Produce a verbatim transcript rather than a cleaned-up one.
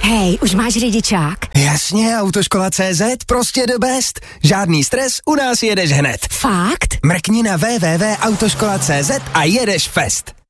Hej, už máš řidičák? Jasně, Autoškola tečka cé zet, prostě the best. Žádný stres, u nás jedeš hned. Fakt? Mrkni na w w w tečka autoškola tečka cé zet a jedeš fest.